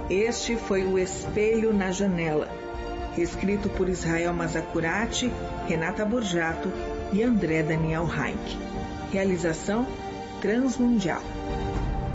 Este foi O Espelho na Janela, escrito por Israel Mazzacurati, Renata Borjato e André Daniel Heinck. Realização Transmundial.